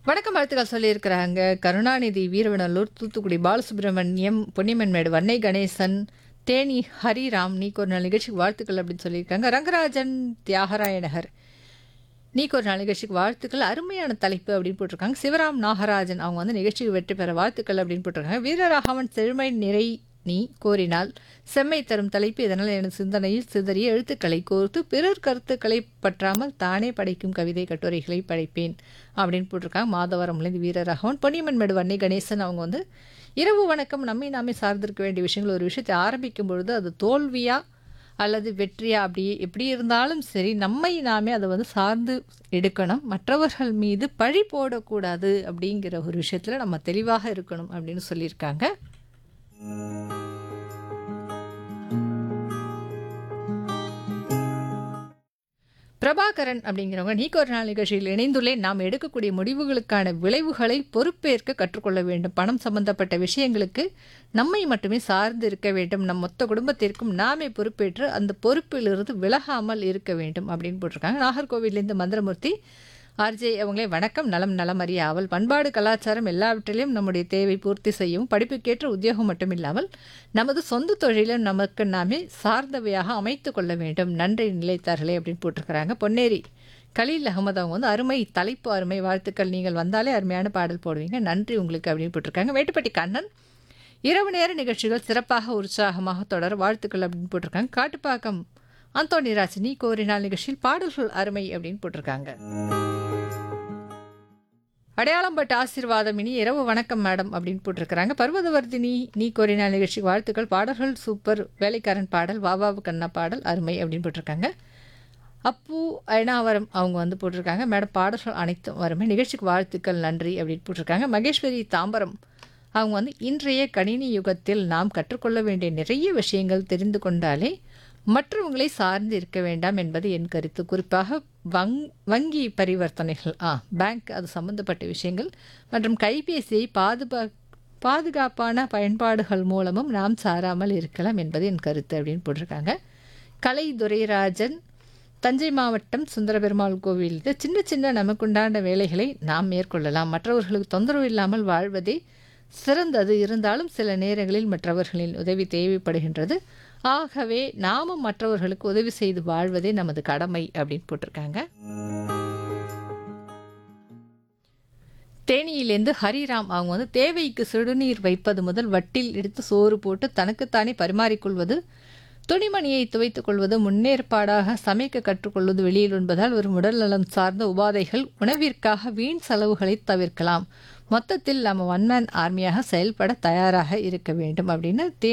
வணக்கம் வாழ்த்துக்கள் சொல்லியிருக்கிறாங்க. கருணாநிதி, வீரவநல்லூர், தூத்துக்குடி பாலசுப்ரமணியம், பொன்னியம்மன்மேடு, வன்னை கணேசன், தேனி ஹரிராம், நீக்கு ஒரு நாள் நிகழ்ச்சிக்கு வாழ்த்துக்கள் அப்படின்னு சொல்லியிருக்காங்க. ரங்கராஜன், தியாகராய நகர், நீக்கு ஒரு நாள் நிகழ்ச்சிக்கு வாழ்த்துக்கள். அருமையான தலைப்பு அப்படின்னு போட்டிருக்காங்க. சிவராம் நாகராஜன் அவங்க வந்து நிகழ்ச்சிக்கு வெற்றி பெற வாழ்த்துக்கள் அப்படின்னு போட்டிருக்காங்க. வீரராகவன் செழுமை நிறை நீ கோரினால் செம்மை தரும் தலைப்பு, இதனால் எனது சிந்தனையில் சிதறிய எழுத்துக்களை கோர்த்து பிறர் கருத்துக்களை பற்றாமல் தானே படைக்கும் கவிதை கட்டுரைகளை படைப்பேன் அப்படின்னு போட்டிருக்காங்க. மாதவரம்லேருந்து வீரராகவன். பொன்னியம்மன் மேடு வன்னை கணேசன் அவங்க வந்து இரவு வணக்கம், நம்மை நாமே சார்ந்திருக்க வேண்டிய விஷயங்கள், ஒரு விஷயத்தை ஆரம்பிக்கும் பொழுது அது தோல்வியா அல்லது வெற்றியா அப்படி எப்படி இருந்தாலும் சரி நம்மை நாமே அதை வந்து சார்ந்து எடுக்கணும், மற்றவர்கள் மீது பழி போடக்கூடாது அப்படிங்கிற ஒரு விஷயத்தில் நம்ம தெளிவாக இருக்கணும் அப்படின்னு சொல்லியிருக்காங்க. பிரபாகரன் அப்படிங்கிறவங்க நீக்கு ஒரு நாள் நிகழ்ச்சியில் இணைந்துள்ளேன். நாம் எடுக்கக்கூடிய முடிவுகளுக்கான விளைவுகளை பொறுப்பேற்க கற்றுக்கொள்ள வேண்டும். பணம் சம்பந்தப்பட்ட விஷயங்களுக்கு நம்மை மட்டுமே சார்ந்து இருக்க வேண்டும். நம் மொத்த குடும்பத்திற்கும் நாமே பொறுப்பேற்று அந்த பொறுப்பிலிருந்து விலகாமல் இருக்க வேண்டும் அப்படின்னு போட்டிருக்காங்க. நாகர்கோவிலேருந்து மந்திரமூர்த்தி ஆர்ஜே அவங்களே வணக்கம். நலம் நலம் அறிய ஆவல். பண்பாடு கலாச்சாரம் எல்லாவற்றிலையும் நம்முடைய தேவை பூர்த்தி செய்யவும் படிப்புக்கேற்ற உத்தியோகம் மட்டும் இல்லாமல் நமது சொந்த தொழிலும் நமக்கு நாமே சார்ந்தவையாக அமைத்து கொள்ள வேண்டும். நன்றி நிலைத்தார்களே அப்படின்னு போட்டிருக்கிறாங்க. பொன்னேரி கலீல் அகமது அவங்க வந்து அருமை தலைப்பு, அருமை வாழ்த்துக்கள், நீங்கள் வந்தாலே அருமையான பாடல் போடுவீங்க, நன்றி உங்களுக்கு அப்படின்னு போட்டிருக்காங்க. மேட்டுப்பட்டி கண்ணன் இரவு நேர நிகழ்ச்சிகள் சிறப்பாக உற்சாகமாக தொடர வாழ்த்துக்கள் அப்படின்னு போட்டிருக்காங்க. காட்டுப்பாக்கம் அந்தோணிராஜ் நீக்கு ஒரு நாள் நிகழ்ச்சியில் பாடல்கள் அருமை அப்படின்னு போட்டிருக்காங்க. அடையாளம்பட்டு ஆசீர்வாதம் இனி இரவு வணக்கம் மேடம் அப்படின்னு போட்டிருக்கிறாங்க. பர்வதவர்தினி நீக்கு ஒரு நாள் நிகழ்ச்சிக்கு வாழ்த்துக்கள், பாடல்கள் சூப்பர், வேலைக்காரன் பாடல், வாவாவு கண்ணா பாடல் அருமை அப்படின்னு போட்டிருக்காங்க. அப்பு ஐனாவரம் அவங்க வந்து போட்டிருக்காங்க மேடம் பாடல்கள் அனைத்தும் அருமை, நிகழ்ச்சிக்கு வாழ்த்துக்கள் நன்றி அப்படின்னு போட்டிருக்காங்க. மகேஸ்வரி தாம்பரம் அவங்க வந்து இன்றைய கணினி யுகத்தில் நாம் கற்றுக்கொள்ள வேண்டிய நிறைய விஷயங்கள் தெரிந்து கொண்டாலே மற்றவங்களை சார்ந்து இருக்க வேண்டாம் என்பது என் கருத்து. குறிப்பாக வங்கி பரிவர்த்தனைகள், பேங்க் அது சம்பந்தப்பட்ட விஷயங்கள் மற்றும் கைபேசியை பாதுகாப்பான பயன்பாடுகள் மூலமும் நாம் சாராமல் இருக்கலாம் என்பது என் கருத்து அப்படின்னு போட்டிருக்காங்க. கலை துரைராஜன் தஞ்சை மாவட்டம் சுந்தரபெருமாள் கோவில், சின்ன சின்ன நமக்குண்டான வேலைகளை நாம் மேற்கொள்ளலாம், மற்றவர்களுக்கு தொந்தரவு இல்லாமல் வாழ்வதே சிறந்தது, இருந்தாலும் சில நேரங்களில் மற்றவர்களின் உதவி தேவைப்படுகின்றது, ஆகவே நாமும் மற்றவர்களுக்கு உதவி செய்து வாழ்வதே நமது கடமை அப்படின்னு போட்டிருக்காங்க. தேனியிலேருந்து ஹரிராம் அவங்க வந்து தேவைக்கு சுடுநீர் வைப்பது முதல் வட்டில் எடுத்து சோறு போட்டு தனக்குத்தானே பரிமாறிக்கொள்வது, துணிமணியை துவைத்துக் கொள்வது, முன்னேற்பாடாக சமைக்க கற்றுக்கொள்வது, வெளியில் உண்பதால் ஒரு உடல் நலம் சார்ந்த உபாதைகள், உணவிற்காக வீண் செலவுகளை தவிர்க்கலாம், மொத்தத்தில் நம்ம ஒன் மேன் ஆர்மியாக செயல்பட தயாராக இருக்க வேண்டும் அப்படின்னு